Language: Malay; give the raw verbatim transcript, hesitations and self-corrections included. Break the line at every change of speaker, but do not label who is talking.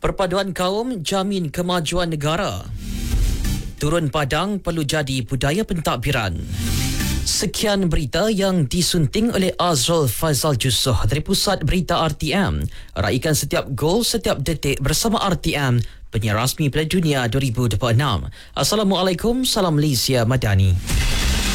Perpaduan kaum jamin kemajuan negara. Turun padang perlu jadi budaya pentadbiran. Sekian berita yang disunting oleh Azrul Faizal Jusoh dari Pusat Berita R T M. Raikan setiap gol, setiap detik bersama R T M, penyiar rasmi Piala Dunia dua ribu dua puluh enam. Assalamualaikum, salam Malaysia Madani.